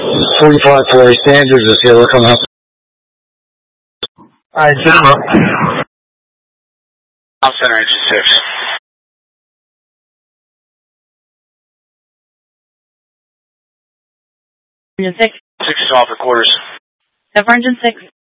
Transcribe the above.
45 for Sanders is here. We're coming up. Alright, General. House Center Engine 6. Engine 6. 6 is off for quarters. Engine 6.